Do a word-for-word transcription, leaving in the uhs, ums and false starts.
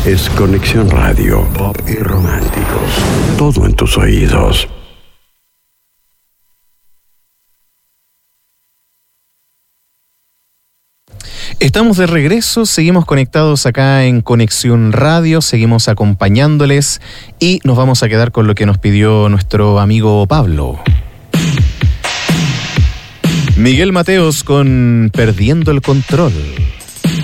es Conexión Radio, pop y románticos. Todo en tus oídos. Estamos de regreso, seguimos conectados acá en Conexión Radio, seguimos acompañándoles y nos vamos a quedar con lo que nos pidió nuestro amigo Pablo. Miguel Mateos con Perdiendo el Control.